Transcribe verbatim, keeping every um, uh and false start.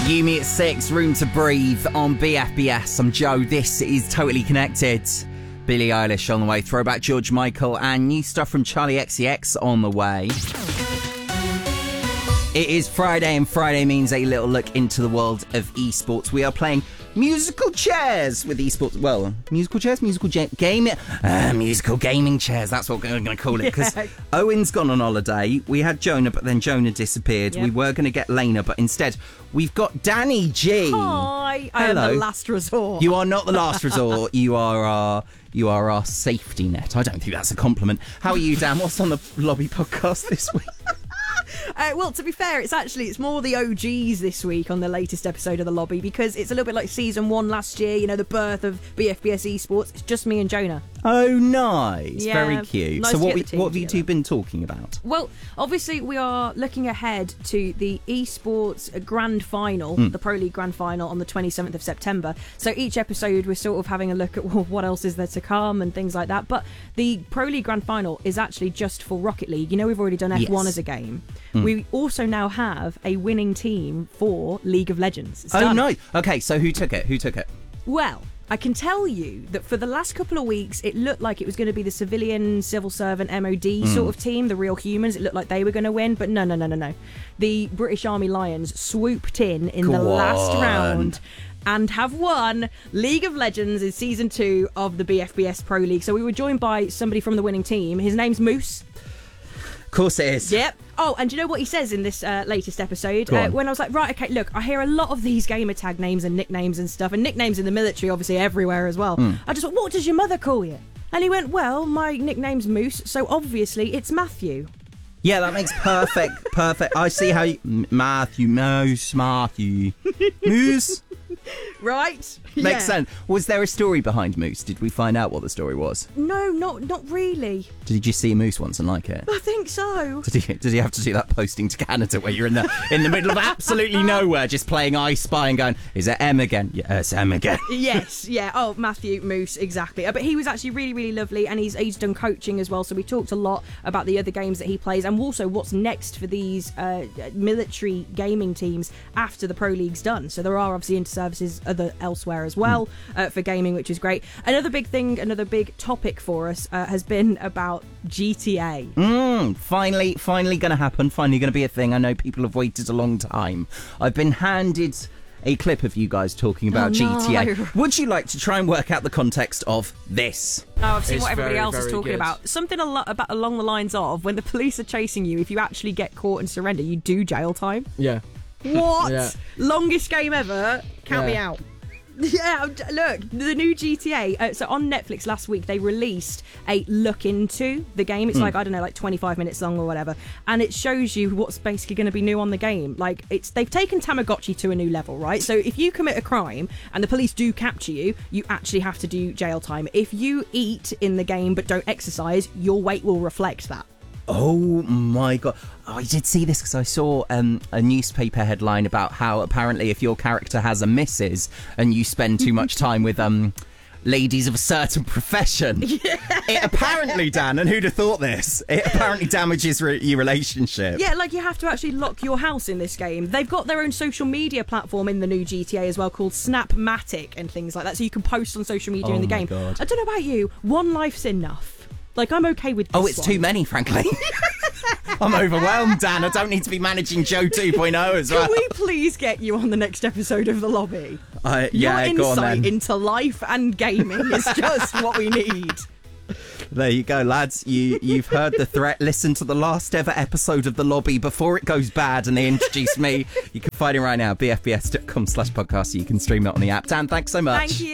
Yumi at six, Room to Breathe on B F B S. I'm Joe. This is Totally Connected. Billie Eilish on the way. Throwback George Michael and new stuff from Charlie X C X on the way. It is Friday, and Friday means a little look into the world of esports. We are playing musical chairs with esports. Well, musical chairs, musical ja- game, uh, musical gaming chairs. That's what we're going to call it. Because yeah. Owen's gone on holiday. We had Jonah, but then Jonah disappeared. Yep. We were going to get Lena, but instead we've got Danny G. Hi, I Hello. am the last resort. You are not the last resort. You are our, you are our safety net. I don't think that's a compliment. How are you, Dan? What's on the Lobby podcast this week? Uh, well, to be fair, it's actually, it's more the O Gs this week on the latest episode of The Lobby, because it's a little bit like season one last year, you know, the birth of B F B S Esports. It's just me and Jonah. Oh, nice. Yeah, very cute. nice so what, to we, get the team what have you together. two been talking about? Well, obviously we are looking ahead to the Esports Grand Final, mm. the Pro League Grand Final on the twenty-seventh of September. So each episode we're sort of having a look at, well, what else is there to come and things like that. But the Pro League Grand Final is actually just for Rocket League. You know, we've already done F one yes. as a game. Mm. We also now have a winning team for League of Legends. It's oh, done. no. Okay, so who took it? Who took it? Well, I can tell you that for the last couple of weeks, it looked like it was going to be the civilian, civil servant, M O D mm. sort of team, the real humans. It looked like they were going to win, but no, no, no, no, no. The British Army Lions swooped in in Go the on. last round and have won League of Legends in Season two of the B F B S Pro League. So we were joined by somebody from the winning team. His name's Moose. Of course it is. Yep. Oh, and do you know what he says in this uh, latest episode? Uh, when I was like, right, okay, look, I hear a lot of these gamer tag names and nicknames and stuff, and nicknames in the military, obviously, everywhere as well. Mm. I just went, what does your mother call you? And he went, well, my nickname's Moose, so obviously it's Matthew. Yeah, that makes perfect, perfect. I see how you... Matthew, Moose, Matthew. Moose. Right? Makes yeah. sense. Was there a story behind Moose? Did we find out what the story was? No, not not really. Did you just see a moose once and like it? I think so. Did he, did he have to do that posting to Canada where you're in the in the middle of absolutely nowhere, just playing I Spy and going, is it M again? Yeah, it's M again. Yes, yeah. Oh, Matthew Moose, exactly. But he was actually really, really lovely, and he's he's done coaching as well. So we talked a lot about the other games that he plays, and also what's next for these uh, military gaming teams after the Pro League's done. So there are obviously inter-services other elsewhere as well uh, for gaming, which is great. Another big thing, another big topic for us uh, has been about G T A. Mm, finally, finally going to happen. Finally going to be a thing. I know people have waited a long time. I've been handed a clip of you guys talking about oh, G T A. No. Would you like to try and work out the context of this? No, I've seen It's what everybody very, else is very talking good. about. Something a lot about along the lines of, when the police are chasing you, if you actually get caught and surrender, you do jail time. Yeah. What? Yeah. Longest game ever? Count Yeah. me out. Yeah, look, the new G T A. Uh, so on Netflix last week, they released a look into the game. It's mm. like, I don't know, like twenty-five minutes long or whatever. And it shows you what's basically going to be new on the game. Like, it's they've taken Tamagotchi to a new level, right? So if you commit a crime and the police do capture you, you actually have to do jail time. If you eat in the game but don't exercise, your weight will reflect that. Oh my god. Oh, I did see this because I saw um, a newspaper headline about how apparently if your character has a missus and you spend too much time with um ladies of a certain profession, yeah. it apparently, Dan, and who'd have thought this, it apparently damages re- your relationship. Yeah, like you have to actually lock your house in this game. They've got their own social media platform in the new G T A as well called Snapmatic and things like that, so you can post on social media oh in the my game. God. I don't know about you, one life's enough. Like, I'm okay with this Oh, it's one. too many, frankly. I'm overwhelmed, Dan. I don't need to be managing Joe two point oh as well. Can we please get you on the next episode of The Lobby? Uh, yeah, Your go on insight then. into life and gaming is just what we need. There you go, lads. You, you've heard the threat. Listen to the last ever episode of The Lobby before it goes bad and they introduce me. You can find it right now, b f b s dot com slash podcast. So you can stream it on the app. Dan, thanks so much. Thank you.